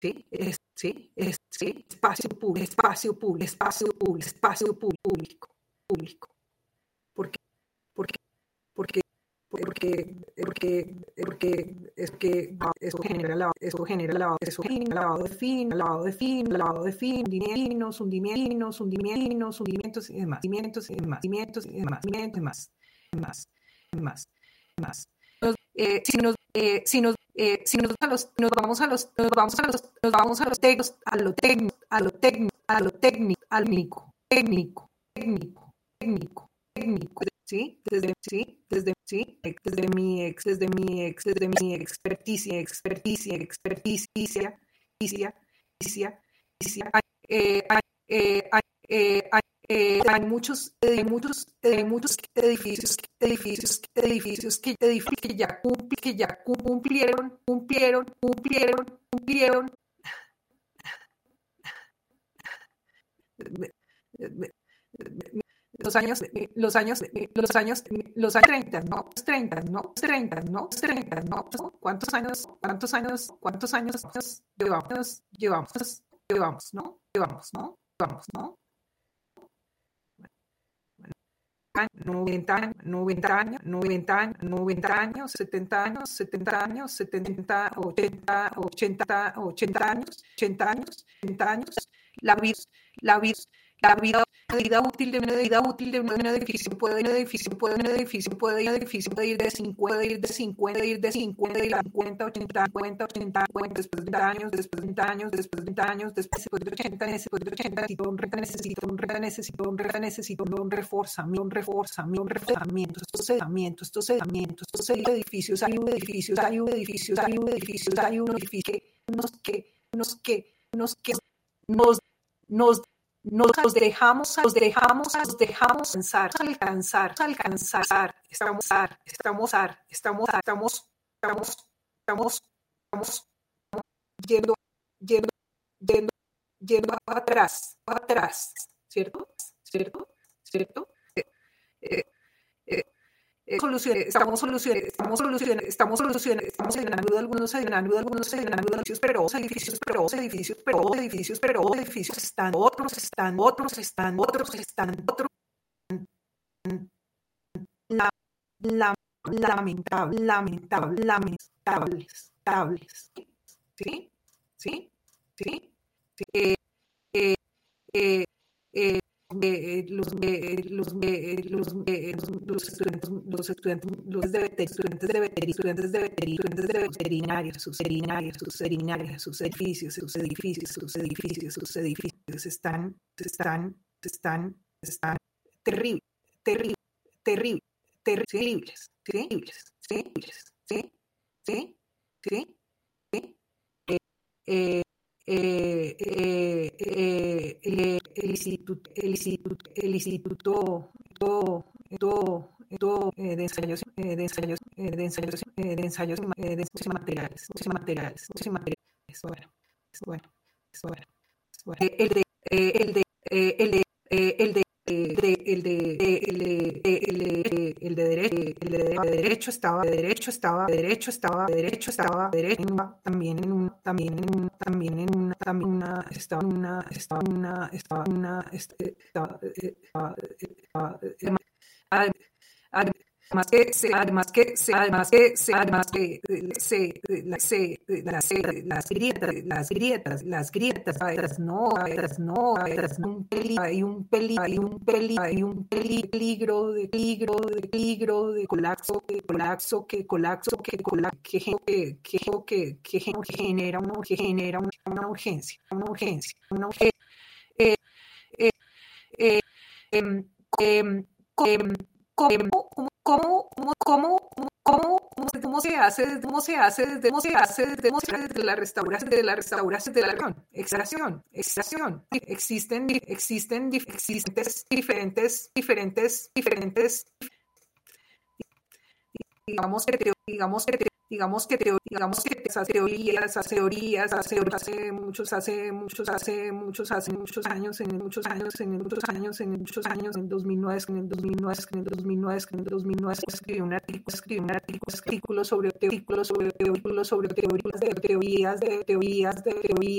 espacio público. ¿Por qué? Porque eso genera lavado de hundimientos y demás. Si nos vamos a los textos, a lo técnico, ¿sí? Desde mi experticia, hay muchos edificios que ya cumplieron los años 30, ¿no? ¿Cuántos años llevamos, ¿no? 90 años, 70 años, 70, 80 años, la vida útil de un edificio puede ir de 50, ir de 50, ir de 50, 80, después de 20 años, después de 80, necesito un reforzamiento, estos sedamentos, edificios, hay edificios que nos dejamos alcanzar. Estamos yendo atrás, ¿cierto? Estamos solucionando algunos edificios, pero edificios están, otros están lamentables. ¿Sí? Los estudiantes de veterinaria, sus edificios están terribles. El instituto de ensayos materiales. El de derecho estaba también en además que las grietas, hay un peligro de colapso que genera una urgencia. ¿Cómo se hace desde la restauración de la extracción? Existen diferentes digamos que digamos que esas teorías, hace muchos años, en 2009, escribí un artículo sobre teorías